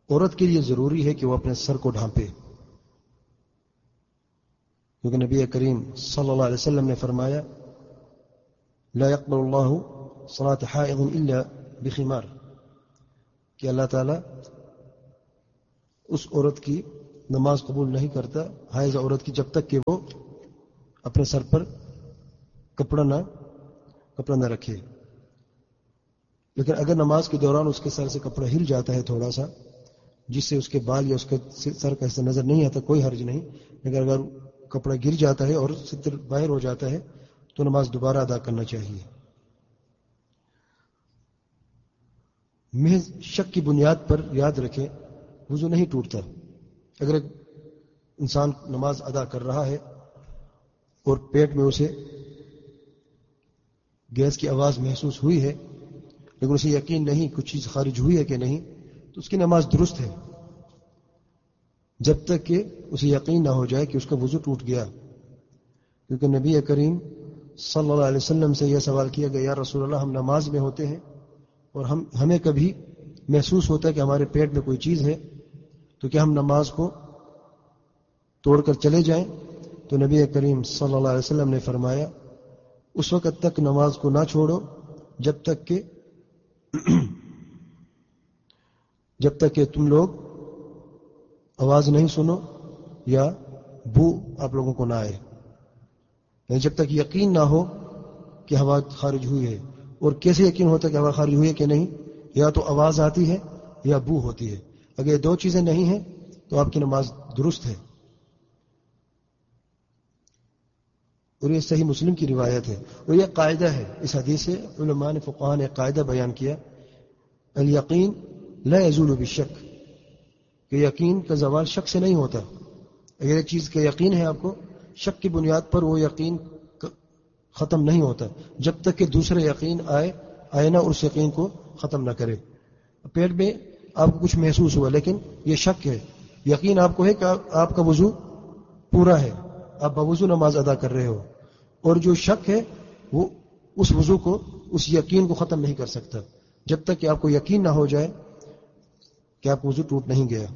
عورت کے لیے ضروری ہے کہ وہ اپنے سر کو ڈھانپے، کیونکہ نبی کریم صلی اللہ علیہ وسلم نے فرمایا لا يقبل اللہ صلاۃ حائض الا بخمار، کہ اللہ تعالیٰ اس عورت کی نماز قبول نہیں کرتا، حائض عورت کی، جب تک کہ وہ اپنے سر پر کپڑا نہ رکھے۔ لیکن اگر نماز کے دوران اس کے سر سے کپڑا ہل جاتا ہے تھوڑا سا، جس سے اس کے بال یا اس کے سر کا حصہ نظر نہیں آتا، کوئی حرج نہیں، لیکن اگر کپڑا گر جاتا ہے اور ستر باہر ہو جاتا ہے تو نماز دوبارہ ادا کرنا چاہیے۔ محض شک کی بنیاد پر یاد رکھیں وضو نہیں ٹوٹتا۔ اگر ایک انسان نماز ادا کر رہا ہے اور پیٹ میں اسے گیس کی آواز محسوس ہوئی ہے لیکن اسے یقین نہیں کچھ چیز خارج ہوئی ہے کہ نہیں، تو اس کی نماز درست ہے، جب تک کہ اسے یقین نہ ہو جائے کہ اس کا وضو ٹوٹ گیا۔ کیونکہ نبی کریم صلی اللہ علیہ وسلم سے یہ سوال کیا گیا، یا رسول اللہ ہم نماز میں ہوتے ہیں اور ہمیں کبھی محسوس ہوتا ہے کہ ہمارے پیٹ میں کوئی چیز ہے، تو کیا ہم نماز کو توڑ کر چلے جائیں؟ تو نبی کریم صلی اللہ علیہ وسلم نے فرمایا اس وقت تک نماز کو نہ چھوڑو جب تک کہ تم لوگ آواز نہیں سنو یا بو آپ لوگوں کو نہ آئے، یعنی جب تک یقین نہ ہو کہ ہوا خارج ہوئی ہے۔ اور کیسے یقین ہوتا ہے کہ ہوا خارج ہوئی ہے کہ نہیں؟ یا تو آواز آتی ہے یا بو ہوتی ہے، اگر یہ دو چیزیں نہیں ہیں تو آپ کی نماز درست ہے۔ اور یہ صحیح مسلم کی روایت ہے، اور یہ قاعدہ ہے، اس حدیث سے علماء نے فقہاء نے قاعدہ بیان کیا، الیقین لا یزول بالشک، کہ یقین کا زوال شک سے نہیں ہوتا۔ اگر ایک چیز کا یقین ہے آپ کو، شک کی بنیاد پر وہ یقین ختم نہیں ہوتا جب تک کہ دوسرا یقین آئے نہ اس یقین کو ختم نہ کرے۔ پیٹ میں آپ کو کچھ محسوس ہوا لیکن یہ شک ہے، یقین آپ کو ہے کہ آپ کا وضو پورا ہے، آپ باوضو نماز ادا کر رہے ہو، اور جو شک ہے وہ اس وضو کو، اس یقین کو ختم نہیں کر سکتا جب تک کہ آپ کو یقین نہ ہو جائے کہ آپ کا وضو ٹوٹ نہیں گیا۔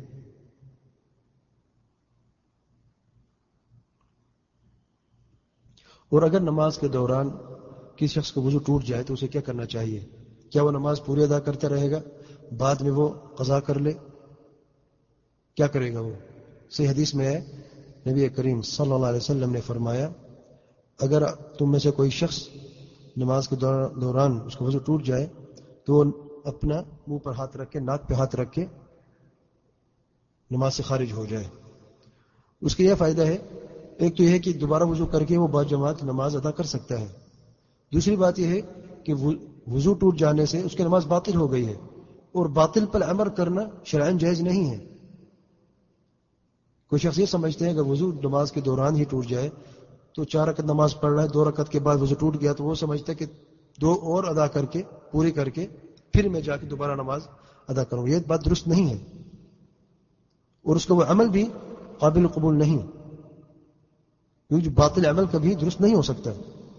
اور اگر نماز کے دوران کسی شخص کو وضو ٹوٹ جائے تو اسے کیا کرنا چاہیے؟ کیا وہ نماز پوری ادا کرتا رہے گا، بعد میں وہ قضا کر لے؟ کیا کرے گا وہ؟ صحیح حدیث میں ہے، نبی کریم صلی اللہ علیہ وسلم نے فرمایا اگر تم میں سے کوئی شخص نماز کے دوران اس کو وضو ٹوٹ جائے تو وہ اپنا منہ پر ہاتھ رکھ کے، ناک پہ ہاتھ رکھ کے نماز سے خارج ہو جائے۔ اس کا یہ فائدہ ہے، ایک تو یہ ہے کہ دوبارہ وضو کر کے وہ با جماعت نماز ادا کر سکتا ہے، دوسری بات یہ ہے کہ وضو ٹوٹ جانے سے اس کی نماز باطل ہو گئی ہے، اور باطل پر عمل کرنا شرعاً جائز نہیں ہے۔ کوئی شخص یہ سمجھتے ہیں اگر وضو نماز کے دوران ہی ٹوٹ جائے تو 4 رکعت نماز پڑھ رہا ہے، 2 رکعت کے بعد وضو ٹوٹ گیا تو وہ سمجھتا ہے کہ 2 اور ادا کر کے، پوری کر کے پھر میں جا کے دوبارہ نماز ادا کروں، یہ بات درست نہیں ہے، اور اس کا وہ عمل بھی قابل قبول نہیں، کیونکہ جو باطل عمل کبھی درست نہیں ہو سکتا۔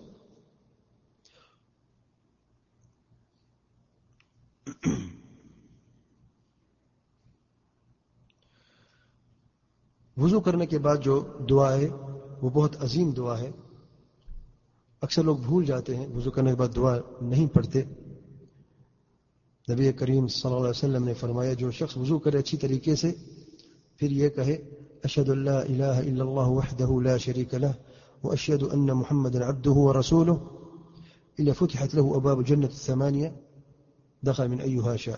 وضو کرنے کے بعد جو دعا ہے وہ بہت عظیم دعا ہے، اکثر لوگ بھول جاتے ہیں، وضو کرنے کے بعد دعا نہیں پڑھتے۔ نبی کریم صلی اللہ علیہ وسلم نے فرمایا جو شخص وضو کرے اچھی طریقے سے پھر یہ کہے اشہد ان لا الہ الا اللہ وحدہ لا شریک لہ واشہد ان محمدا عبدہ ورسولہ الا فتحت له ابواب الجنة الثمانیہ دخل من ایہا شاء،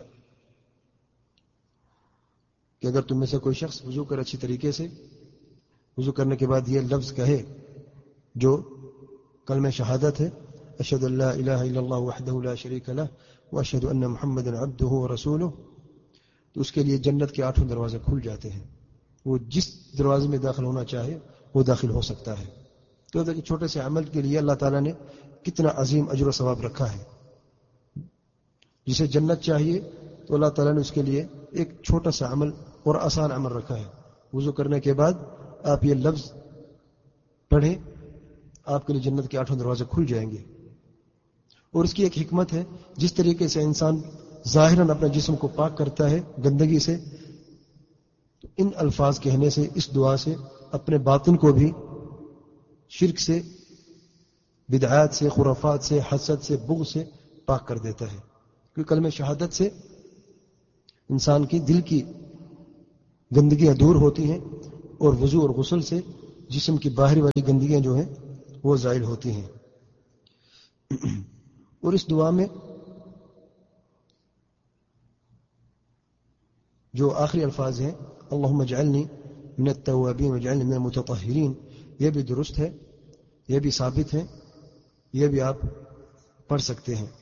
کہ اگر تم میں سے کوئی شخص وضو کر اچھی طریقے سے، وضو کرنے کے بعد یہ لفظ کہے جو کلمہ شہادت ہے، اشہد ان لا الہ الا اللہ وحدہ لا شریک لہ واشہد ان محمدا عبدہ ورسولہ، تو اس کے لیے جنت کے 8 دروازے کھل جاتے ہیں، وہ جس دروازے میں داخل ہونا چاہے وہ داخل ہو سکتا ہے۔ تو دیکھیں چھوٹے سے عمل کے لیے اللہ تعالیٰ نے کتنا عظیم اجر و ثواب رکھا ہے۔ جسے جنت چاہیے تو اللہ تعالیٰ نے اس کے لیے ایک چھوٹا سا عمل اور آسان عمل رکھا ہے، وضو کرنے کے بعد آپ یہ لفظ پڑھیں، آپ کے لیے جنت کے 8 دروازے کھل جائیں گے۔ اور اس کی ایک حکمت ہے، جس طریقے سے انسان ظاہراً اپنے جسم کو پاک کرتا ہے گندگی سے، ان الفاظ کہنے سے، اس دعا سے اپنے باطن کو بھی شرک سے، بدعات سے، خرافات سے، حسد سے، بغض سے پاک کر دیتا ہے. کیونکہ کلمہ شہادت سے انسان کی دل کی گندگیاں دور ہوتی ہیں، اور وضو اور غسل سے جسم کی باہری والی گندگیاں جو ہیں وہ زائل ہوتی ہیں. اور اس دعا میں جو آخری الفاظ ہیں اللہم اجعلنی من التوابین واجعلنی من المتطہرین، یہ بھی درست ہے، یہ بھی ثابت ہے، یہ بھی آپ پڑھ سکتے ہیں.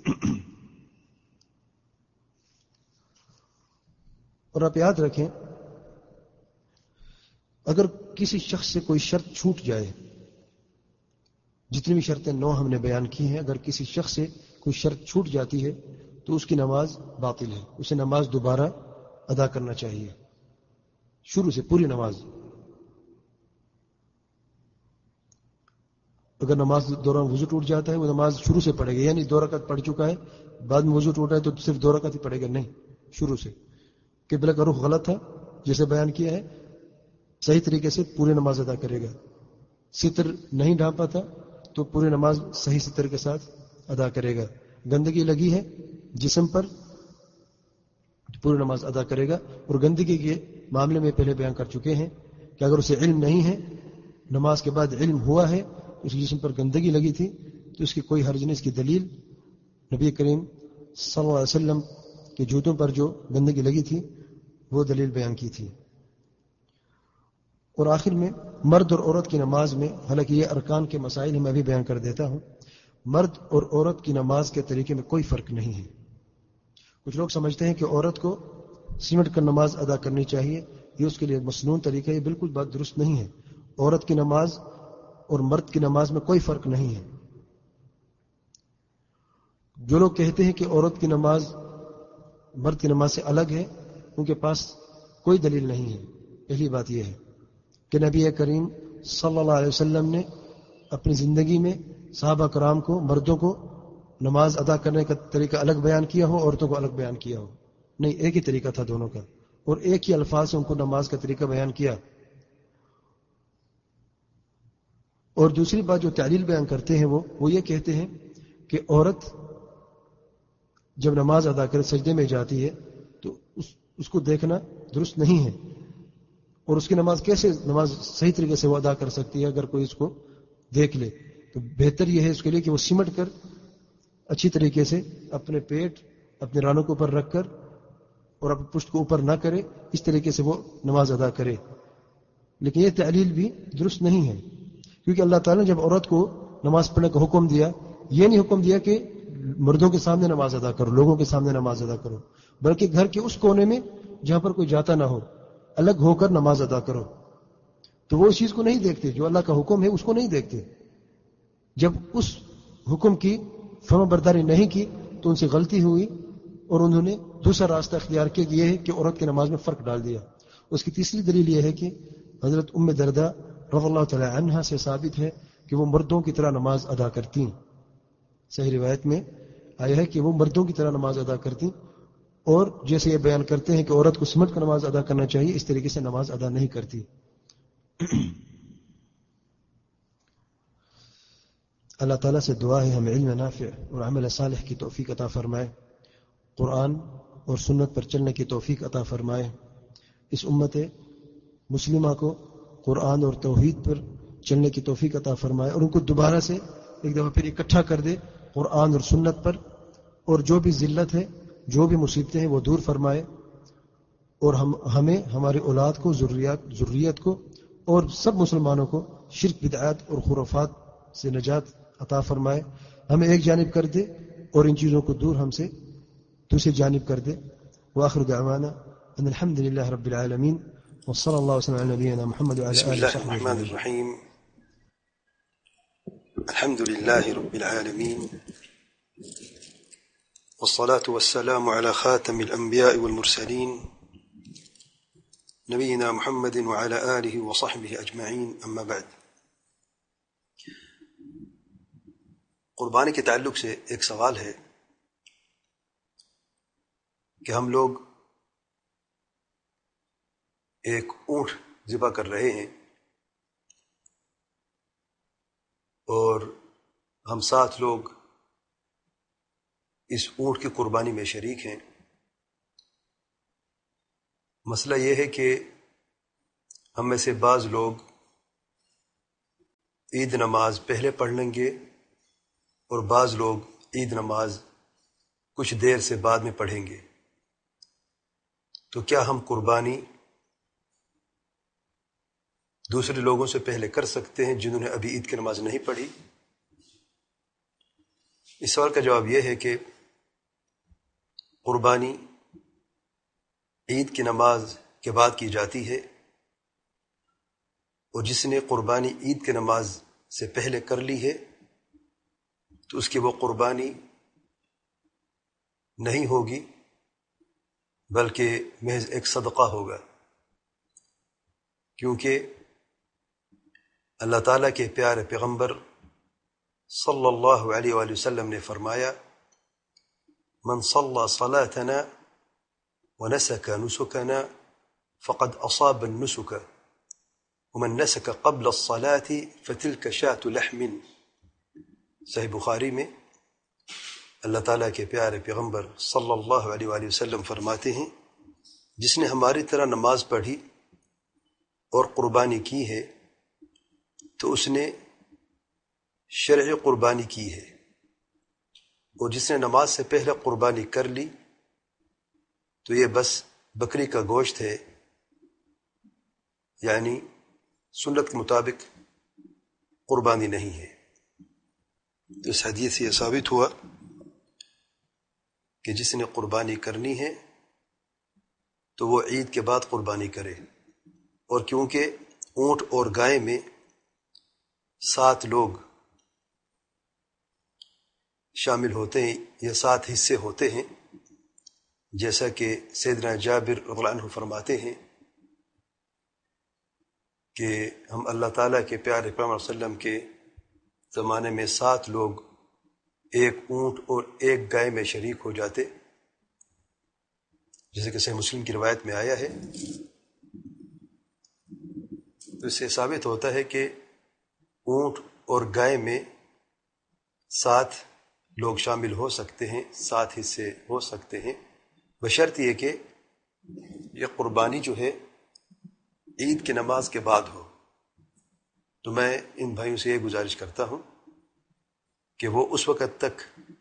اور آپ یاد رکھیں، اگر کسی شخص سے کوئی شرط چھوٹ جائے، جتنی بھی شرطیں 9 ہم نے بیان کی ہیں، اگر کسی شخص سے کوئی شرط چھوٹ جاتی ہے تو اس کی نماز باطل ہے، اسے نماز دوبارہ ادا کرنا چاہیے، شروع سے پوری نماز. اگر نماز دوران وضو ٹوٹ جاتا ہے، وہ نماز شروع سے پڑھے گا، یعنی 2 رکعت پڑھ چکا ہے، بعد میں وضو ٹوٹا ہے تو صرف 2 رکعت ہی پڑھے گا، نہیں، شروع سے. قبلہ کا رخ غلط تھا جیسے بیان کیا ہے، صحیح طریقے سے پوری نماز ادا کرے گا. ستر نہیں ڈھانپا تھا تو پوری نماز صحیح ستر کے ساتھ ادا کرے گا. گندگی لگی ہے جسم پر، پوری نماز ادا کرے گا. اور گندگی کے معاملے میں پہلے بیان کر چکے ہیں کہ اگر اسے علم نہیں ہے، نماز کے بعد علم ہوا ہے اس جسم پر گندگی لگی تھی، تو اس کی کوئی حرج نہیں. اس کی دلیل نبی کریم صلی اللہ علیہ وسلم کے جوتوں پر جو گندگی لگی تھی وہ دلیل بیان کی تھی. اور آخر میں مرد اور عورت کی نماز میں، حالانکہ یہ ارکان کے مسائل میں بھی بیان کر دیتا ہوں، مرد اور عورت کی نماز کے طریقے میں کوئی فرق نہیں ہے. کچھ لوگ سمجھتے ہیں کہ عورت کو سمٹ کر نماز ادا کرنی چاہیے، یہ اس کے لیے مسنون طریقہ ہے. یہ بالکل بات درست نہیں ہے. عورت کی نماز اور مرد کی نماز میں کوئی فرق نہیں ہے. جو لوگ کہتے ہیں کہ عورت کی نماز مرد کی نماز سے الگ ہے، ان کے پاس کوئی دلیل نہیں ہے. پہلی بات یہ ہے کہ نبی کریم صلی اللہ علیہ وسلم نے اپنی زندگی میں صحابہ کرام کو، مردوں کو نماز ادا کرنے کا طریقہ الگ بیان کیا ہو، عورتوں کو الگ بیان کیا ہو. نہیں، ایک ہی طریقہ تھا دونوں کا، اور ایک ہی الفاظ سے ان کو نماز کا طریقہ بیان کیا. اور دوسری بات جو تعلیل بیان کرتے ہیں وہ یہ کہتے ہیں کہ عورت جب نماز ادا کر سجدے میں جاتی ہے تو اس کو دیکھنا درست نہیں ہے، اور اس کی نماز کیسے نماز صحیح طریقے سے وہ ادا کر سکتی ہے اگر کوئی اس کو دیکھ لے. تو بہتر یہ ہے اس کے لیے کہ وہ سمٹ کر اچھی طریقے سے اپنے پیٹ اپنے رانوں کے اوپر رکھ کر اور اپنے پشت کو اوپر نہ کرے، اس طریقے سے وہ نماز ادا کرے. لیکن یہ تعلیل بھی درست نہیں ہے، کیونکہ اللہ تعالیٰ نے جب عورت کو نماز پڑھنے کا حکم دیا، یہ نہیں حکم دیا کہ مردوں کے سامنے نماز ادا کرو، لوگوں کے سامنے نماز ادا کرو، بلکہ گھر کے اس کونے میں جہاں پر کوئی جاتا نہ ہو، الگ ہو کر نماز ادا کرو. تو وہ اس چیز کو نہیں دیکھتے، جو اللہ کا حکم ہے اس کو نہیں دیکھتے. جب اس حکم کی فرما برداری نہیں کی تو ان سے غلطی ہوئی، اور انہوں نے دوسرا راستہ اختیار کیا، یہ ہے کہ عورت کی نماز میں فرق ڈال دیا. اس کی تیسری دلیل یہ ہے کہ حضرت ام درداء رضی اللہ تعالی عنہا سے ثابت ہے کہ وہ مردوں کی طرح نماز ادا کرتی. صحیح روایت میں آیا ہے کہ وہ مردوں کی طرح نماز ادا کرتی، اور جیسے یہ بیان کرتے ہیں کہ عورت کو سمٹ کر نماز ادا کرنا چاہیے، اس طریقے سے نماز ادا نہیں کرتی. اللہ تعالیٰ سے دعا ہے ہمیں علم نافع اور عمل صالح کی توفیق عطا فرمائے، قرآن اور سنت پر چلنے کی توفیق عطا فرمائے. اس امت مسلمہ کو قرآن اور توحید پر چلنے کی توفیق عطا فرمائے، اور ان کو دوبارہ سے ایک دفعہ پھر اکٹھا کر دے قرآن اور سنت پر. اور جو بھی ذلت ہے، جو بھی مصیبتیں ہیں وہ دور فرمائے، اور ہمیں، ہماری اولاد کو، ذریت کو اور سب مسلمانوں کو شرک، بدعات اور خرافات سے نجات عطا فرمائے. ہمیں ایک جانب کر دے اور ان چیزوں کو دور ہم سے دوسری جانب کر دے. وآخر دعوانا ان الحمد لله رب العالمين وصلى الله وسلم على نبينا محمد وعلى بسم آله الله وصحبه الرحمن أجمعين. الرحيم. الحمد لله رب العالمين، والصلاة والسلام على خاتم الأنبياء والمرسلين نبينا محمد وعلى آله وصحبه أجمعين، أما بعد. قربانی کے تعلق سے ایک سوال ہے کہ ہم لوگ ایک اونٹ ذبح کر رہے ہیں اور ہم 7 لوگ اس اونٹ کی قربانی میں شریک ہیں۔ مسئلہ یہ ہے کہ ہم میں سے بعض لوگ عید نماز پہلے پڑھ لیں گے اور بعض لوگ عید نماز کچھ دیر سے بعد میں پڑھیں گے، تو کیا ہم قربانی دوسرے لوگوں سے پہلے کر سکتے ہیں جنہوں نے ابھی عید کی نماز نہیں پڑھی؟ اس سوال کا جواب یہ ہے کہ قربانی عید کی نماز کے بعد کی جاتی ہے، اور جس نے قربانی عید کی نماز سے پہلے کر لی ہے تو اس کی وہ قربانی نہیں ہوگی بلکہ محض ایک صدقہ ہوگا، کیونکہ اللہ تعالیٰ کے پیارے پیغمبر صلی اللہ علیہ وآلہ وسلم نے فرمایا، من صلى صلاتنا ونسك نسكنا فقد أصاب النسك ومن نسك قبل الصلاة فتلك شاة لحم۔ صحیح بخاری میں اللہ تعالیٰ کے پیارے پیغمبر صلی اللہ علیہ وآلہ وسلم فرماتے ہیں، جس نے ہماری طرح نماز پڑھی اور قربانی کی ہے تو اس نے شرعی قربانی کی ہے، اور جس نے نماز سے پہلے قربانی کر لی تو یہ بس بکری کا گوشت ہے، یعنی سنت کے مطابق قربانی نہیں ہے۔ تو اس حدیث سے یہ ثابت ہوا کہ جس نے قربانی کرنی ہے تو وہ عید کے بعد قربانی کرے، اور کیونکہ اونٹ اور گائے میں 7 لوگ شامل ہوتے ہیں، یہ 7 حصے ہوتے ہیں، جیسا کہ سیدنا جابر رضی اللہ عنہ فرماتے ہیں کہ ہم اللہ تعالیٰ کے پیارے پیغمبر صلی اللہ علیہ وسلم کے زمانے میں 7 لوگ ایک اونٹ اور ایک گائے میں شریک ہو جاتے، جیسے کہ صحیح مسلم کی روایت میں آیا ہے۔ تو اس سے ثابت ہوتا ہے کہ اونٹ اور گائے میں 7 لوگ شامل ہو سکتے ہیں، 7 حصے ہو سکتے ہیں، بشرط یہ کہ یہ قربانی جو ہے عید کی نماز کے بعد ہو۔ تو میں ان بھائیوں سے یہ گزارش کرتا ہوں کہ وہ اس وقت تک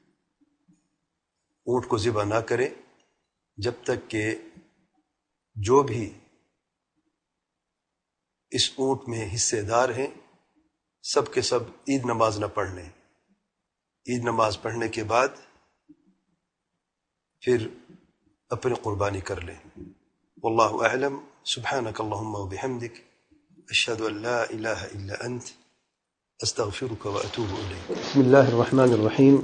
اونٹ کو ذبح نہ کریں جب تک کہ جو بھی اس اونٹ میں حصے دار ہیں سب کے سب عید نماز نہ پڑھ لیں۔ عید نماز پڑھنے کے بعد پھر اپنی قربانی کر لیں۔ واللہ اعلم، سبحانک اللہم وبحمدک، اشہد ان لا الہ الا انت، استغفرک واتوب الیک۔ بسم اللہ الرحمن الرحیم،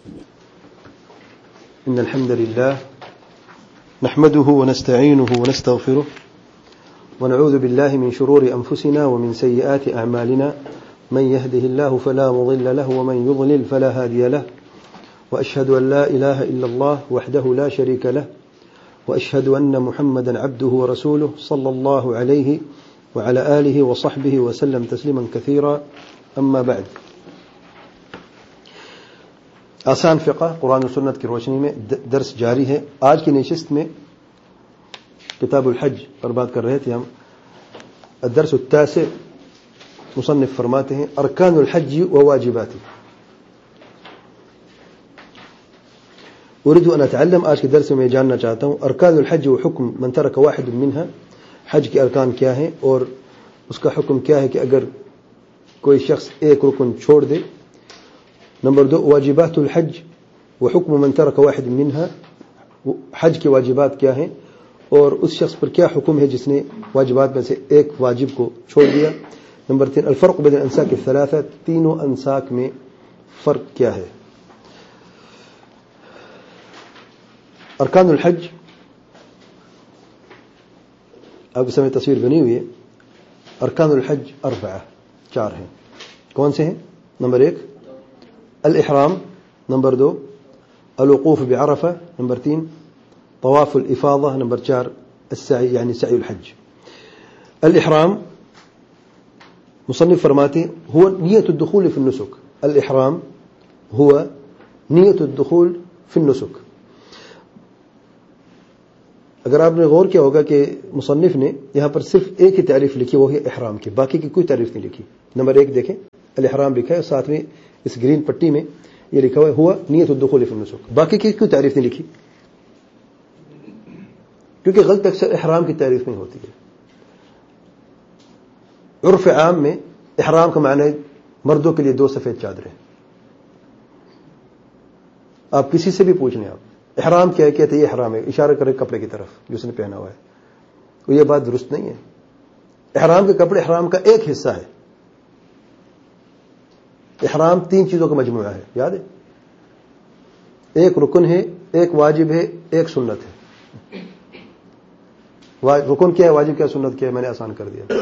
ان الحمد للہ نحمده ونستعینه ونستغفره ونعوذ بالله من شرور انفسنا ومن سيئات اعمالنا، من يهده الله فلا مضل له ومن يضلل فلا هادي له، واشهد ان لا اله الا الله وحده لا شريك له، واشهد ان محمدا عبده ورسوله صلى الله عليه وعلى آله وصحبه وسلم تسلیما كثيرا، اما بعد۔ آسان فقہ قرآن و سنت کی روشنی میں درس جاری ہے۔ آج کی نشست میں کتاب الحج پر بات کر رہے تھے ہم۔ الدرس التاسع، مصنف فرماتے ہیں ارکان الحج و واجبات۔ اريد ان اتعلم، آج کے درس میں جاننا چاہتا ہوں ارکان الحج و حکم من ترک واحد منها، حج کے ارکان کیا ہیں اور اس کا حکم کیا ہے کہ اگر کوئی شخص ایک رکن چھوڑ دے۔ نمبر 2، واجبات الحج و حکم من ترک واحد منها، حج کے واجبات کیا ہیں اور اس شخص پر کیا حکم ہے جس نے واجبات میں سے ایک واجب کو چھوڑ دیا۔ نمبر 3، الفرق بین الانساک الثلاثہ، تینوں انساک میں فرق کیا ہے۔ ارکان الحج، آپ کے سامنے تصویر بنی ہوئی ہے۔ ارکان الحج 4 ہیں۔ کون سے ہیں؟ نمبر 1 الاحرام، نمبر 2 الوقوف بعرفہ، نمبر 3 طواف الافاضہ، نمبر 4 السعی یعنی سعی الحج۔ الاحرام مصنف فرماتے هو نیت الدخول فی النسک. الاحرام هو نیت الدخول فی النسک. اگر آپ نے غور کیا ہوگا کہ مصنف نے یہاں پر صرف ایک ہی تعریف لکھی، وہ ہے احرام کی، باقی کی کوئی تعریف نہیں لکھی. نمبر 1 دیکھیں، الاحرام لکھا ہے، ساتھ میں اس گرین پٹی میں یہ لکھا ہوا ہے ہوا نیت الدخول فی النسک. باقی کی کوئی تعریف نہیں لکھی، کیونکہ غلط اکثر احرام کی تعریف نہیں ہوتی ہے. عرف عام میں احرام کا معنی ہے مردوں کے لیے 2 سفید چادریں. آپ کسی سے بھی پوچھ لیں آپ احرام کیا ہے، کہتے یہ احرام ہے، اشارہ کرے کپڑے کی طرف جو اس نے پہنا ہوا ہے. تو یہ بات درست نہیں ہے. احرام کے کپڑے احرام کا ایک حصہ ہے. احرام 3 چیزوں کا مجموعہ ہے، یاد ہے؟ ایک رکن ہے، ایک واجب ہے، ایک سنت ہے. رکن کیا ہے، واجب کیا ہے، سنت کیا ہے، میں نے آسان کر دیا.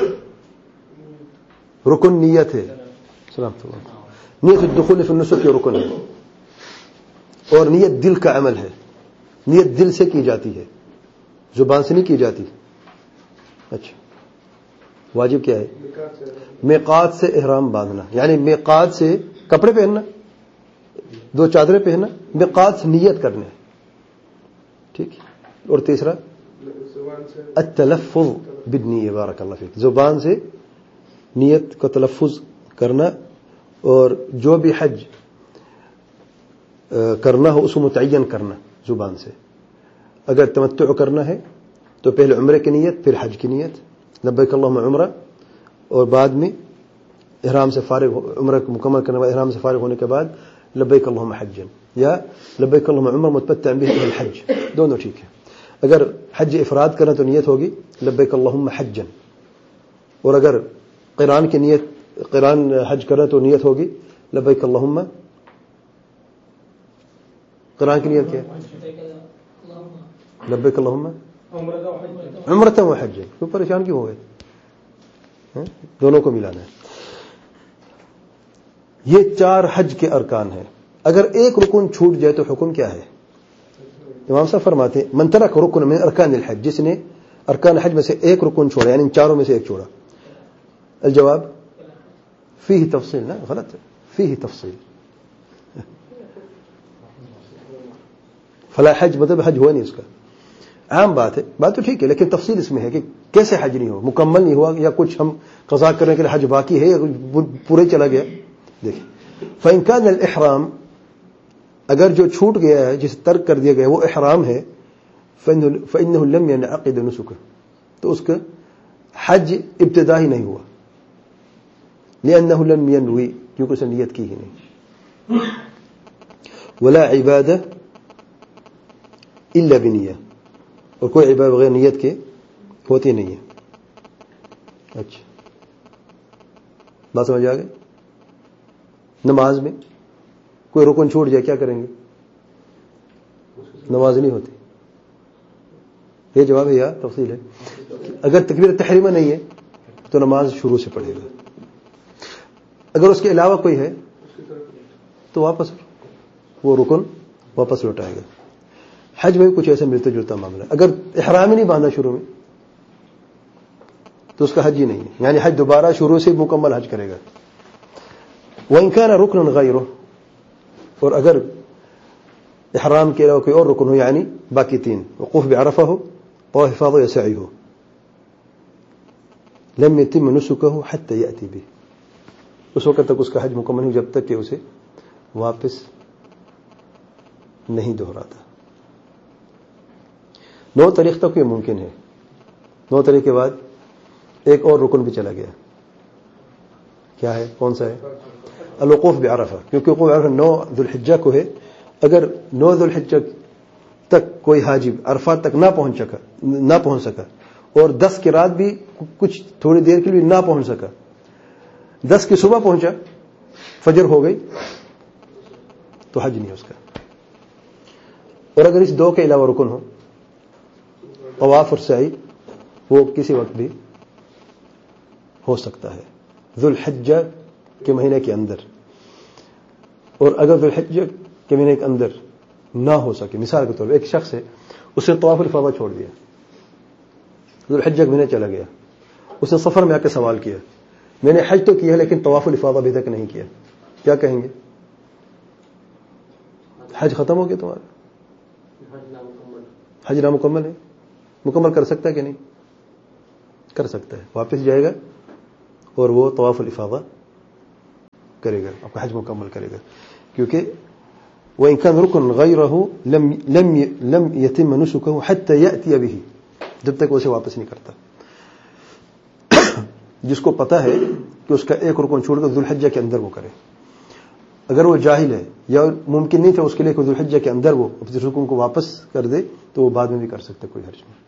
رکن نیت ہے، نیت الدخول فی النسک کے رکن ہے. اور نیت دل کا عمل ہے، نیت دل سے کی جاتی ہے، زبان سے نہیں کی جاتی. اچھا، واجب کیا ہے؟ میقات سے احرام باندھنا، یعنی میقات سے کپڑے پہننا، 2 چادریں پہننا، میقات سے نیت کرنا ہے. ٹھیک. اور تیسرا التلفظ بالنیہ، بارک اللہ فیک، زبان سے نیت کا تلفظ کرنا. اور جو بھی حج کرنا ہو اس کو متعین کرنا زبان سے. اگر تمتع کرنا ہے تو پہلے عمرے کی نیت، پھر حج کی نیت، لبیک اللہم عمرہ، اور بعد میں احرام سے فارغ عمرہ کو مکمل کرنے کے بعد احرام سے فارغ ہونے کے بعد لبیک اللہم حجا، یا لبیک اللہم عمرہ متمتعا به الى الحج، دونوں ٹھیک ہے. اگر حج افراد کرنا تو نیت ہوگی لبیک اللہم حجا، اور اگر قران کی نیت، قران حج کرنا تو نیت ہوگی لبیک اللہم. قران کی نیت کیا ہے؟ لبیک اللہم عمرۃ و حج. کیوں پریشان کیوں ہو گئے؟ دونوں کو ملانا ہے. یہ 4 حج کے ارکان ہیں. اگر ایک رکن چھوٹ جائے تو حکم کیا ہے؟ امام صاحب فرماتے ہیں من ترک رکن من ارکان الحج، جس نے ارکان حج میں سے ایک رکن چھوڑا، یعنی ان 4 میں سے ایک چھوڑا. الجواب فيه تفصیل، نا غلط ہے، فيه تفصیل. فلا حج مطلب حج ہوا نہیں اس کا. عام بات ہے، بات تو ٹھیک ہے، لیکن تفصیل اس میں ہے کہ کیسے حج نہیں ہو، مکمل نہیں ہوا، یا کچھ ہم قضا کرنے کے لیے حج باقی ہے، یا پورے چلا گیا. دیکھیں فإن كان الإحرام، اگر جو چھوٹ گیا ہے، جسے ترک کر دیا گیا وہ احرام ہے، فإنه لم ينعقد نسكه، تو اس کا حج ابتدا ہی نہیں ہوا. لأنه لم ينوي، کیونکہ اس نے نیت کی ہی نہیں. ولا عبادة الا بنیہ، اور کوئی عبادت بغیر نیت کے ہوتی نہیں ہے. اچھا، بات سمجھ آ گئی؟ نماز میں کوئی رکن چھوٹ جائے کیا کریں گے؟ نماز نہیں ہوتی. یہ جواب ہے یا تفصیل ہے؟ اگر تکبیر تحریمہ نہیں ہے تو نماز شروع سے پڑھے گا. اگر اس کے علاوہ کوئی ہے تو واپس وہ رکن واپس لوٹائے گا. حج میں کچھ ایسا ملتا جلتا معاملہ. اگر احرام ہی نہیں باندھا شروع میں تو اس کا حج ہی نہیں ہے، یعنی حج دوبارہ شروع سے مکمل حج کرے گا. وإن كان ركن غيره، اور اگر احرام کے علاوہ کوئی اور رکن ہو، یعنی باقی 3، وقوف بعرفہ ہو، طواف افاضہ یا سعی ہو، لم يتم نسكه حتى يأتي به، اس وقت تک اس کا حج مکمل نہیں جب تک کہ اسے واپس نہیں دہراتا. 9 تاریخ تک یہ ممکن ہے. 9 تاریخ کے بعد ایک اور رکن بھی چلا گیا. کیا ہے؟ کون سا ہے؟ الوقوف بعرفہ، کیونکہ وقوف بعرفہ 9 ذو الحجہ کو ہے. اگر 9 ذو الحجہ تک کوئی حاجی عرفات تک نہ پہنچ سکا، اور 10 کی رات بھی کچھ تھوڑی دیر کے لیے نہ پہنچ سکا، 10 کی صبح پہنچا، فجر ہو گئی، تو حج نہیں اس کا. اور اگر اس 2 کے علاوہ رکن ہو، طواف اور سعی، وہ کسی وقت بھی ہو سکتا ہے ذو الحجہ کے مہینے کے اندر. اور اگر ذو الحجہ کے مہینے کے اندر نہ ہو سکے، مثال کے طور پر ایک شخص ہے، اس نے طواف الافاضہ چھوڑ دیا، ذو الحجہ کے مہینے چلا گیا، اس نے سفر میں آ کے سوال کیا میں نے حج تو کیا لیکن طواف الافاضہ ابھی تک نہیں کیا, کیا کہیں گے؟ حج ختم ہو گیا تمہارا, حج نامکمل ہے, مکمل کر سکتا ہے کہ نہیں کر سکتا ہے, واپس جائے گا اور وہ طواف الافاضہ کرے گا, آپ کا حج مکمل کرے گا, کیونکہ وَإِن كَانَ رُكْنٌ غَيْرَهُ لَمْ يَتِمَّ نُسُكُهُ حَتَّى يَأْتِيَ بِهِ, جب تک اسے واپس نہیں کرتا. جس کو پتا ہے کہ اس کا ایک رکن چھوڑ کر ذو الحجہ کے اندر وہ کرے, اگر وہ جاہل ہے یا ممکن نہیں تھا اس کے لیے کہ ذو الحجہ کے اندر وہ اپنے رکن کو واپس کر دے تو وہ بعد میں بھی کر سکتا, کوئی حرج نہیں.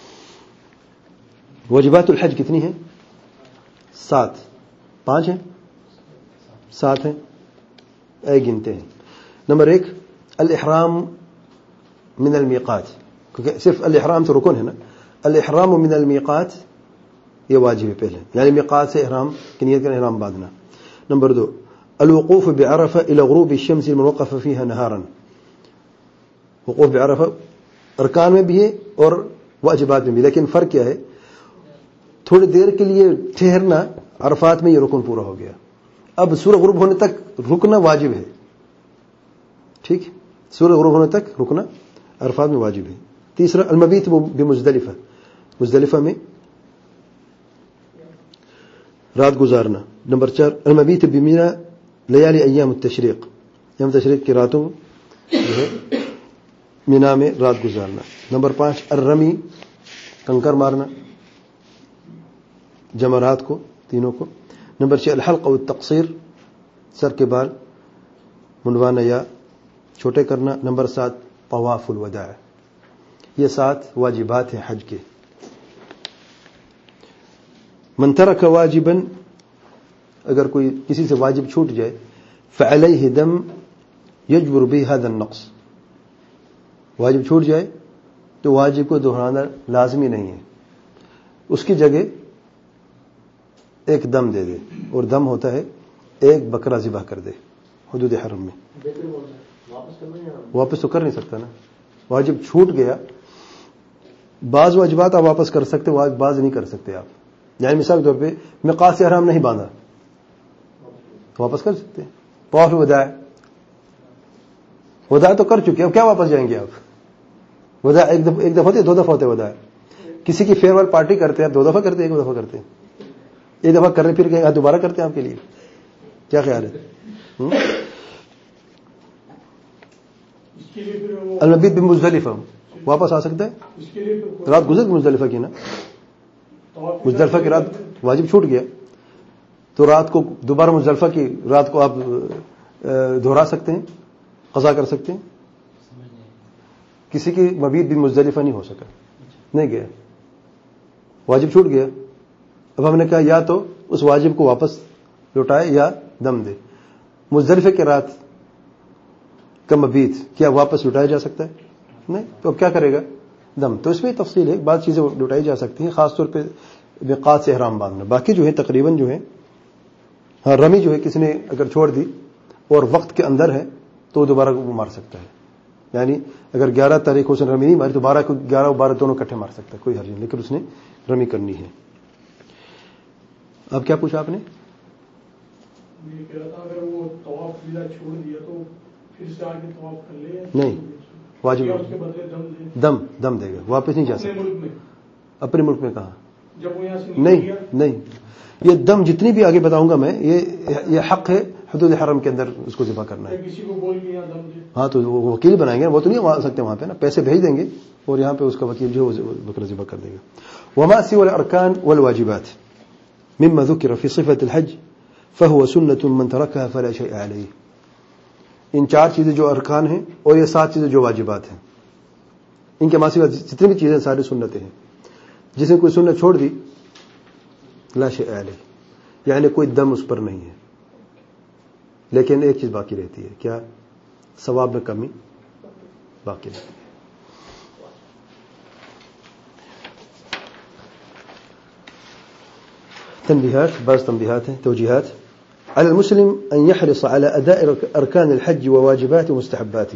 واجبات الحج کتنی ہیں؟ 7, 5 ہیں, 7 ہیں, ایک گنتے ہیں. نمبر 1 الاحرام من المیقات, کیونکہ صرف الاحرام تو رکن ہے نا, الاحرام من المیقات یہ واجب ہے پہلے, یعنی میقات سے احرام کی نیت کا احرام باندھنا. نمبر 2 الوقوف بعرفہ الى غروب الشمس الموقف فيها نهارا, وقوف بعرفہ ارکان میں بھی ہے اور واجبات میں بھی, لیکن فرق کیا ہے, تھوڑی دیر کے لیے ٹھہرنا عرفات میں یہ رکن پورا ہو گیا, اب سورج غروب ہونے تک رکنا واجب ہے, ٹھیک, سورج غروب ہونے تک رکنا عرفات میں واجب ہے. تیسرا المبیت بمزدلفہ, مزدلفہ میں رات گزارنا. نمبر 4 المبیت بمنی لیالی ایام التشریق, ایام تشریق کی راتوں جو ہے مینا میں رات گزارنا. نمبر 5 الرمی, کنکر مارنا جمرات کو تینوں کو. نمبر 6 الحلق والتقصیر, سر کے بال منڈوانا یا چھوٹے کرنا. نمبر 7 طواف الوداع. یہ 7 واجبات ہیں حج کے. من ترک واجبا, اگر کوئی کسی سے واجب چھوٹ جائے, فعلیہ دم یجبر به هذا النقص, واجب چھوٹ جائے تو واجب کو دہرانا لازمی نہیں ہے, اس کی جگہ ایک دم دے دے, اور دم ہوتا ہے ایک بکرا ذبح کر دے حدود حرم میں. واپس تو کر نہیں سکتا نا, واجب چھوٹ گیا. بعض واجبات آپ واپس کر سکتے, بعض نہیں کر سکتے آپ. یعنی مثال کے طور پہ میقات سے احرام نہیں باندھا, واپس کر سکتے. طواف وداع, وداع تو کر چکے, اب کیا واپس جائیں گے آپ؟ وداع ایک دفعہ ہوتے, 2 دفعہ ہوتے وداع. کسی کی فیئر ویل پارٹی کرتے ہیں, 2 دفعہ کرتے ہیں, 1 دفعہ کرتے ہیں, 1 دفعہ کرنے پھر کہ دوبارہ کرتے ہیں آپ کے لیے, کیا خیال ہے؟ المبیت بمزدلفہ, واپس آ سکتا ہے, رات گزر مزدلفہ کی نا, مزدلفہ کی رات واجب چھوٹ گیا تو رات کو دوبارہ مزدلفہ کی رات کو آپ دہرا سکتے ہیں, قضا کر سکتے ہیں. کسی کی مبیت بھی مزدلفہ نہیں ہو سکا, نہیں گیا, واجب چھوٹ گیا. اب ہم نے کہا یا تو اس واجب کو واپس لوٹائے یا دم دے. مزدلفہ کی رات کا مبیت کیا واپس لوٹایا جا سکتا ہے؟ نہیں. تو اب کیا کرے گا؟ دم. تو اس میں تفصیل ہے, بعض چیزیں لوٹائی جا سکتی ہیں, خاص طور پہ میقات سے احرام باندھنا. باقی جو ہے تقریباً جو ہے, ہاں رمی جو ہے کسی نے اگر چھوڑ دی اور وقت کے اندر ہے تو دوبارہ وہ مار سکتا ہے. یعنی اگر 11 تاریخ کو اس نے رمی نہیں ماری تو 12 کو 11 اور 12 دونوں کٹھے مار سکتا ہے, کوئی حرج نہیں, لیکن اس نے رمی کرنی ہے. اب کیا پوچھا آپ نے؟ یہ کہہ رہا تھا اگر وہ طواف ویلا چھوڑ دیا تو پھر سے آگے طواف کر لے, نہیں, واجب دم دے گا, واپس نہیں جا سکتا. اپنے ملک میں کہاں؟ جب وہ یہاں سے نہیں, یہ دم جتنی بھی آگے بتاؤں گا میں, یہ حق ہے حدود حرم کے اندر اس کو ذبح کرنا ہے. کسی کو بول کے یہاں دم دے, ہاں تو وہ وکیل بنائیں گے, وہ تو نہیں آ سکتے وہاں پہ نا, پیسے بھیج دیں گے اور یہاں پہ اس کا وکیل جو بکرا ذبح کر دے گا. وما سوى الارکان والواجبات مما ذكر في صفة الحج فهو سنة من تركها فلا شيء عليه. ان 4 چیزیں جو ارکان ہیں اور یہ 7 چیزیں جو واجبات ہیں, ان کے ماں سوا جتنی بھی چیزیں ساری سنتیں ہیں. جس نے کوئی سنت چھوڑ دی لا شيء عليه, یعنی کوئی دم اس پر نہیں ہے, لیکن ایک چیز باقی رہتی ہے, کیا؟ ثواب میں کمی باقی رہتی ہے. تنبيهات, بعض تنبيهات توجيهات. على المسلم أن يحرص على أداء أركان الحج وواجباته ومستحباته.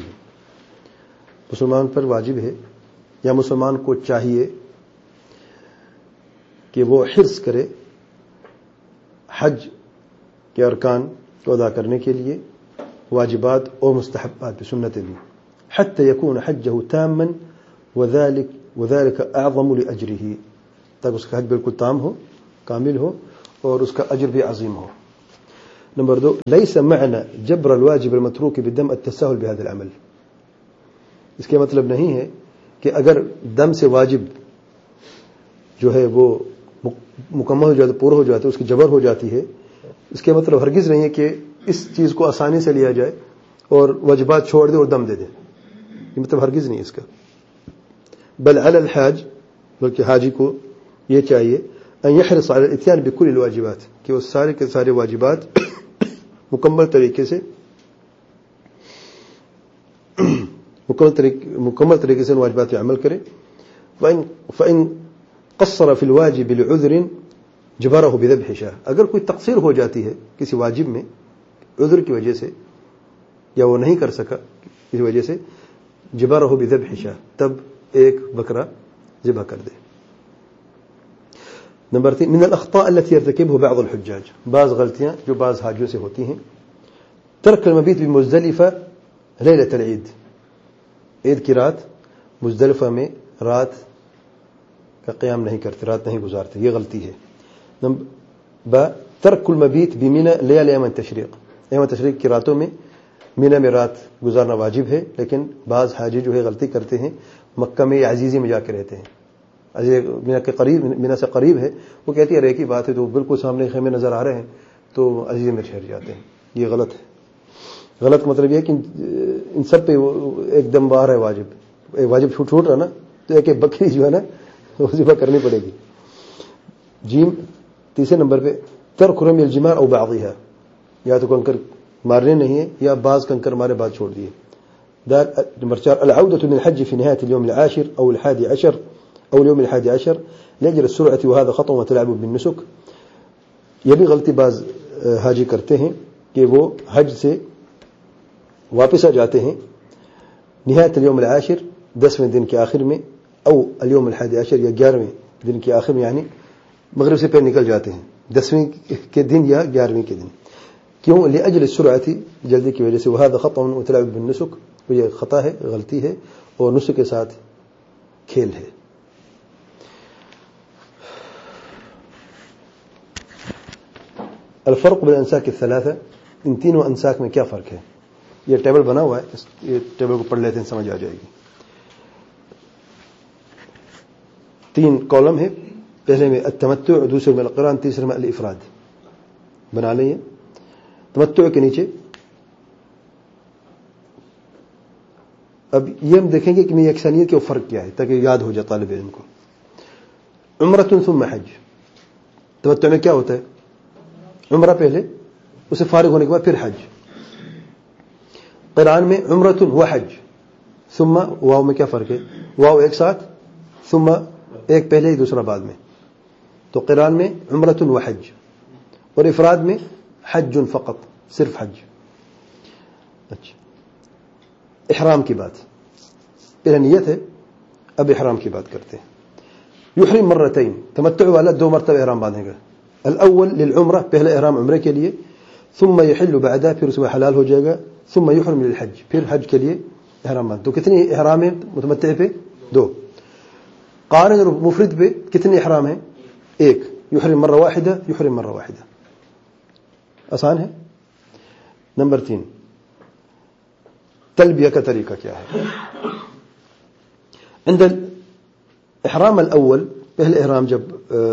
مسلمان پر واجب ہے یا مسلمان کو چاہیے کہ وہ حرص کرے حج کے ارکان کو ادا کرنے کے لیے، واجبات اور مستحبات سنتیں بھی، حتى يكون حجه تاما وذلك اعظم لاجره، تاکہ اس کا حج بالکل تام ہو، کامل ہو، اور اس کا اجر بھی عظیم ہو. نمبر 2، ليس معنى جبر الواجب المتروك بالدم التساهل بهذا العمل. اس کا مطلب نہیں ہے کہ اگر دم سے واجب جو ہے وہ مکمل ہو جاتا، پورا ہو جاتا ہے، اس کی جبر ہو جاتی ہے، اس کا مطلب ہرگز نہیں ہے کہ اس چیز کو آسانی سے لیا جائے اور واجبات چھوڑ دے اور دم دے دے، یہ مطلب ہرگز نہیں اس کا. بل علی الحاج، بلکہ حاجی کو یہ چاہیے ان يحرص على الاتيان بكل الواجبات، کہ وہ سارے کے سارے واجبات مکمل طریقے سے ان واجبات پہ عمل کرے. فإن قصر في الواجب لعذر جبره بذبح شاة، اگر کوئی تقصیر ہو جاتی ہے کسی واجب میں عذر کی وجہ سے، یا وہ نہیں کر سکا اس وجہ سے، جبره بذبح شاة، تب ایک بکرا ذبح کر دے. نمبر 3، من الاخطاء التي يرتكبها بعض الحجاج، بعض غلطیاں جو بعض حاجیوں سے ہوتی ہیں، ترک المبیت بمزدلفہ لیلۃ العید، عید کی رات مزدلفہ میں رات کا قیام نہیں کرتے، رات نہیں گزارتے، یہ غلطی ہے. نمبر ترک المبیت بمنى لیال ایام التشریق، ایام التشریق کی راتوں میں منی میں رات گزارنا واجب ہے، لیکن بعض حاجی جو ہے غلطی کرتے ہیں، مکہ میں یا عزیزی میں جا کے رہتے ہیں، مینا کے قریب، مینا سے قریب ہے، وہ کہتی ہے ایک ہی بات ہے، تو بالکل سامنے خیمے نظر آ رہے ہیں تو عزیزی میں ٹھہر جاتے ہیں. یہ غلط ہے. غلط مطلب یہ ہے کہ ان سب پہ ایک دم بار ہے واجب، ایک واجب چھوٹ رہا نا، تو ایک ایک بکری جو ہے نا وہ ذبح کرنی پڑے گی. جیم، تیسرے نمبر پہ ترک رمی الجمار او بعضها، یا تو کنکر مارنے نہیں ہے یا بعض کنکر مارے بعد چھوڑ دیے. نمبر 4، العودة من الحج في نهاية اليوم العاشر أو الحادي عشر أو اليوم الحادي عشر لأجل السرعة، وهذا خطأ وتلعب بالنسك. یہ بھی غلطی بعض حاجی کرتے ہیں کہ وہ حج سے واپس آ جاتے ہیں نہایت اليوم العاشر، 10ویں دن کے آخر میں، او اليوم الحادي عشر، یا 11ویں دن کے آخر میں، یعنی مغرب سے پہلے نکل جاتے ہیں 10ویں کے دن یا 11ویں کے دن. کیوں؟ لأجل السرعة، جلدی کی وجہ سے. وهذا خطأ وتلعب بالنسك، یہ خطا ہے، غلطی ہے، اور نسک کے ساتھ کھیل ہے. الفرق بین الانساک الثلاثہ، ان تینوں انساک میں کیا فرق ہے؟ یہ ٹیبل بنا ہوا ہے، یہ ٹیبل کو پڑھ لیتے ہیں، سمجھ آ جائے گی. 3 کالم ہے، پہلے میں التمتع، دوسرے میں القران، تیسرے میں الافراد. بنا لیں. یہ تمتع کے نیچے اب یہ ہم دیکھیں گے کہ میں یکسانیت کے فرق کیا ہے تاکہ یاد ہو جائے طالب علم کو. عمرۃ ثم حج، تمتع میں کیا ہوتا ہے؟ عمرہ پہلے، اسے فارغ ہونے کے بعد پھر حج. قران میں عمرۃ و حج، ثم واو میں کیا فرق ہے؟ واو ایک ساتھ، ثم ایک پہلے ہی دوسرا بعد میں. تو قران میں عمرۃ و حج، اور افراد میں حج فقط، صرف حج. اچھا، احرام کی بات پہلے نیت ہے، اب احرام کی بات کرتے ہیں. یحرم مرتين، تمتع والا 2 مرتبہ احرام باندھے گا. الاول للعمرہ، پہلے احرام عمرے کے لیے، ثم يحل بعدها، پھر اس میں حلال ہو جائے گا، ثم يحرم للحج، پھر حج کے لیے احرام باندھ. تو کتنے احرام ہیں متمتع پہ؟ 2. قارن اور مفرد پہ کتنے احرام ہیں؟ 1. يحرم مرہ واحدہ، يحرم مرہ واحدہ. آسان ہے. نمبر 3، تلبیہ کا طریقہ کیا ہے؟ عند الاحرام الاول، پہلے احرام جب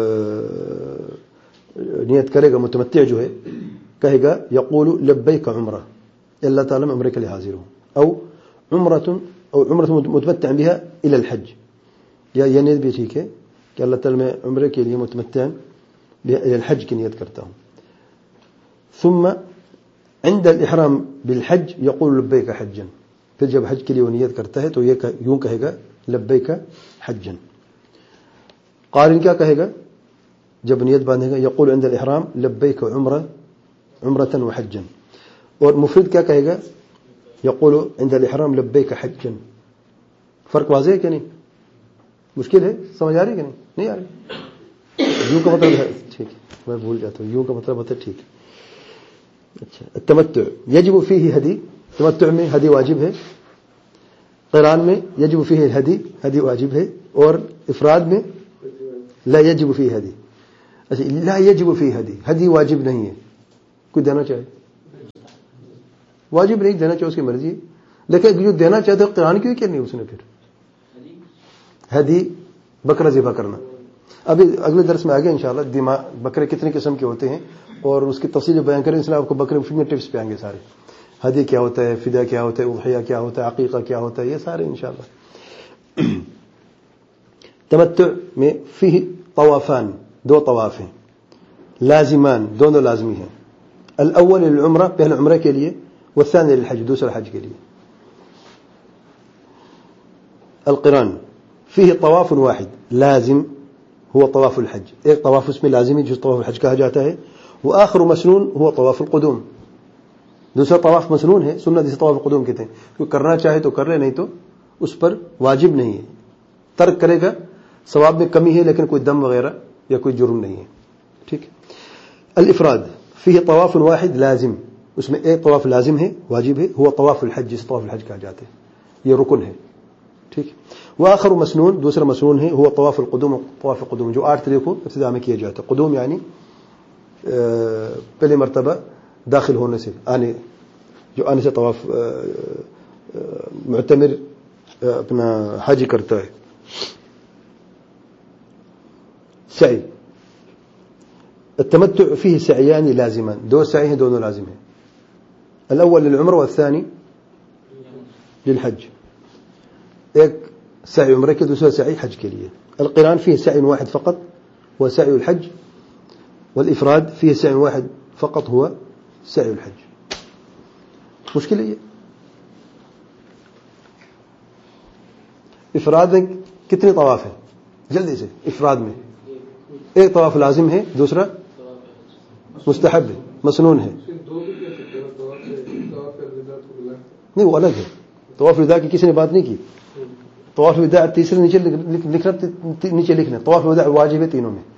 نیت کرے گا متمتع جو ہے، کہے گا یقول لبیک عمرہ، اللہ تعالیٰ میں عمرے کے لیے حاضر ہوں. او عمرۃ متمتع بها الى الحج، یا یہ نیت بھی ٹھیک ہے کہ اللہ تعالیٰ میں عمرے کے لیے متمتع الى الحج کی نیت کرتا ہوں. ثم عند الاحرام بالحج يقول لبیک حجا، پھر جب حج کے لیے وہ نیت کرتا ہے تو یہ یوں کہے گا لبیک حجا. قارن کیا کہے گا جب نیت باندھے گا؟ یقول عند الاحرام لبیک عمرة وحجا. اور مفرد کیا کہے گا؟ یقول عند الاحرام لبیک حجا. فرق واضح ہے کہ نہیں؟ مشکل ہے؟ سمجھ آ رہی کہ نہیں آ رہی؟ یوں کا مطلب ہے ٹھیک ہے, میں بھول جاتا ہوں, یوں کا مطلب ہوتا ہے ٹھیک ہے. اچھا, التمتع یجب فیہ ہدی, تمتع میں ہدی واجب ہے. قران میں یجب فیہ ہدی, ہدی واجب ہے. اور افراد میں لا یجب فیہ ہدی. اچھا, لا یجب فیہ ہدی, ہدی واجب نہیں ہے. کوئی دینا چاہے واجب نہیں, دینا چاہے اس کی مرضی ہے, لیکن جو دینا چاہتے قرآن کیوں کیا نہیں اس نے پھر ہدی بکرا ذبح کرنا. ابھی اگلے درس میں آگے انشاءاللہ بکرے کتنے قسم کے ہوتے ہیں اور اس کی تفصیل بیان کریں. اس لیے آپ کو بکرے فنگر ٹپس پہ آئیں گے سارے, ہدی کیا ہوتا ہے, فدیہ کیا ہوتا ہے, اضحیہ کیا ہوتا ہے, عقیقہ کیا ہوتا ہے, یہ سارے انشاءاللہ. تمتع میں فیہ طوافان, دو طواف ہیں, لازمان دونوں لازمی ہیں. الاول للعمرہ, پہلے عمرہ کے لیے, والثاني للحج, دوسرا حج کے لیے. القران فيه طواف واحد لازم هو طواف الحج, ایک طواف اس میں لازمی جس طواف الحج کہا جاتا ہے. وآخر مسنون هو طواف القدوم, دوسرا طواف مسنون ہے, سنت جسے طواف القدوم کہتے ہیں. کوئی کرنا چاہے تو کر لے, نہیں تو اس پر واجب نہیں ہے. ترک کرے گا ثواب میں کمی ہے, لیکن کوئی دم وغیرہ یا کوئی جرم نہیں ہے. ٹھیک. الافراد فيه طواف واحد لازم, اس میں ایک طواف لازم ہے, واجب ہے. هو طواف الحج, جس طواف الحج کہا جاتا ہے, یہ رکن ہے. ٹھیک. وآخر مسنون, دوسرا مسنون ہے, هو طواف القدوم, طواف القدوم جو 8 طریقوں ابتدا میں کیا جاتا ہے. قدوم یعنی پہلی مرتبہ داخل ہونے سے, آنے سے طواف معتمر اپنا حج کرتا ہے. سعی, التمتع فيه سعيان لازمان, دو سعی ہیں, دونوں لازم ہیں. الاول للعمر والثاني للحج, ایک سعی عمرہ کے, دوسرا سعی حج کے لیے. القران فيه سعي واحد فقط هو سعي الحج, والافراد فيه سعي واحد فقط هو سعي الحج. مشکل ہے یہ. افراد میں کتنے طواف ہیں جلدی سے؟ افراد میں ایک طواف لازم ہے, دوسرا مستحب ہے, مسنون ہے. نہیں, وہ الگ ہے. طواف الوداع کی کسی نے بات نہیں کی. طواف الوداع تیسرے نیچے لکھنا, طواف الوداع واجب ہے تینوں میں.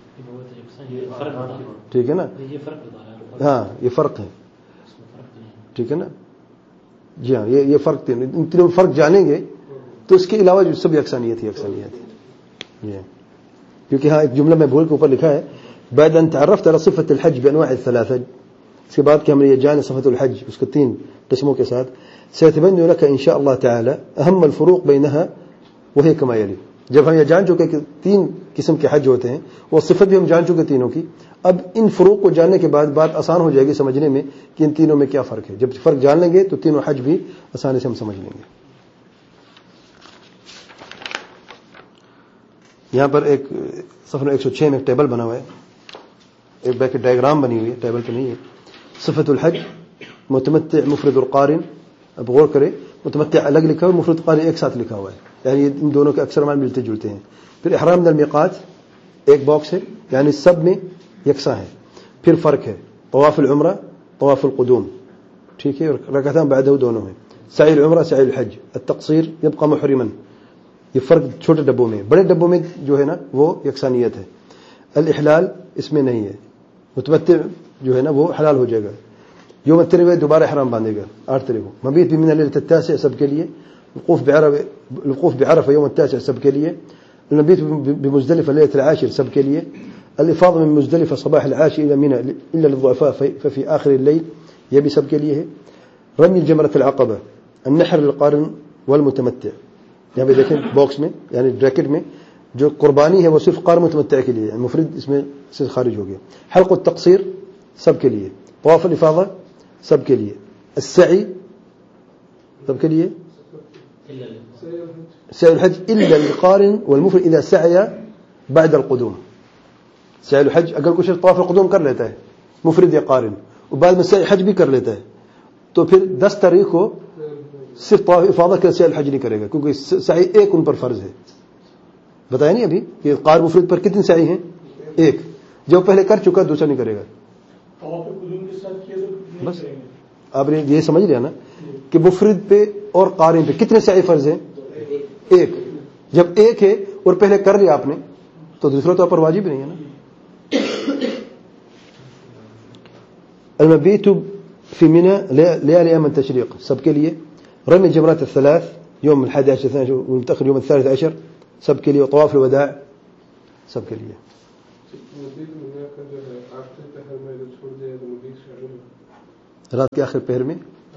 ٹھیک ہے نا, ہاں یہ فرق ہے. ٹھیک ہے نا, جی ہاں, یہ فرق, ان تینوں فرق جانیں گے تو اس کے علاوہ جو سب یکسانیت ہی ہے. کیونکہ ہاں ایک جملہ میں بھول کے اوپر لکھا ہے, بعد ان تعرفت على صفة الحج بانواع الثلاثه, اس کے بعد کہ ہم نے یہ جانے صفة الحج اس کے 3 قسموں کے ساتھ, سيتبين لك ان شاء الله تعالى اهم الفروق بينها وهي كما يلي. جب ہم یہ جان چکے کہ 3 قسم کے حج ہوتے ہیں, وہ صفت بھی ہم جان چکے تینوں کی, اب ان فروق کو جاننے کے بعد بات آسان ہو جائے گی سمجھنے میں کہ ان تینوں میں کیا فرق ہے. جب فرق جان لیں گے تو تینوں حج بھی آسانی سے ہم سمجھ لیں گے. یہاں پر ایک صفحہ 106 میں ایک ٹیبل بنا ہوا ہے, ایک بیک ڈائیگرام بنی ہوئی ہے, ٹیبل پہ نہیں ہے. صفت الحج, متمتع, مفرد اور قارن. اب غور کریں, متمتع الگ لکھا ہوا ہے, مفرد قارن ایک ساتھ لکھا ہوا ہے, یعنی ان دونوں کے اکثر معنی ملتے جلتے ہیں. پھر احرام من المیقات ایک باکس ہے, یعنی سب میں یکساں ہے. پھر فرق ہے طواف العمرہ, طواف القدوم. ٹھیک ہے, اور رکعتان بعدہ دونوں ہیں. سعی العمرہ, سعی الحج. التقصیر يبقى محرما, یہ فرق چھوٹے ڈبوں میں. بڑے ڈبوں میں جو ہے نا وہ یکسانیت ہے. الاحلال اس میں نہیں ہے, متمتع جو ہے نا وہ حلال ہو جائے گا. یوم الترویہ دوبارہ احرام باندھے گا 8 طریقوں. مبیت بمنى ليلة التاسع سب کے لیے. الوقوف بعرفہ یوم التاسع سب کے لیے. المبيت بمزدلفة ليلة العاشر سب کے لیے. الافاضة من مزدلفة صباح العاشر الى منى الا للضعفاء ففي اخر الليل, یہ بھی سب کے لیے ہے. رمی الجمرة العقبہ, النحر للقارن والمتمتع. یہاں پہ دیکھیں باکس میں, یعنی بریکٹ میں جو قربانی ہے وہ صرف قارن متمتع کے لیے, مفرد اس میں سے خارج ہو گیا. حلق التقصیر سب کے لیے. طواف الافاضہ سب کے لیے. السعی سب کے لیے. سعی الحج الا للقارن والمفرد اذا سعی بعد القدوم. سعی الحج اگر کچھ طواف القدوم کر لیتا ہے مفرد یا قارن, اور بعد میں سعی حج بھی کر لیتا ہے, تو پھر 10 تاریخ کو صرف طواف افاضہ کے سعی الحج نہیں کرے گا, کیونکہ سعی ایک ان پر فرض ہے. بتایا نہیں ابھی کہ قارن مفرد پر کتنے سعی ہیں؟ ایک. جو پہلے کر چکا دوسرا نہیں کرے گا. بس آپ نے یہ سمجھ لیا نا کہ مفرد پہ اور قارن پہ کتنے سعی فرض ہیں؟ ایک. جب ایک ہے اور پہلے کر لیا آپ نے تو دوسرا تو آپ پر واجب نہیں ہے نا. المبيت في منى ليالي أيام التشريق سب کے لیے رمي الجمرات الثلاث يوم 11 12 والمتأخر يوم 13 سب کے لیے طواف الوداع سب کے لیے رات کے آخر پہر میں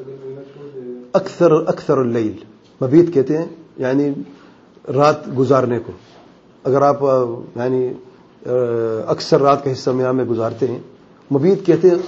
اکثر اللیل مبیت کہتے ہیں یعنی رات گزارنے کو. اگر آپ یعنی اکثر رات کا حصہ مینا میں گزارتے ہیں مبیت کہتے ہیں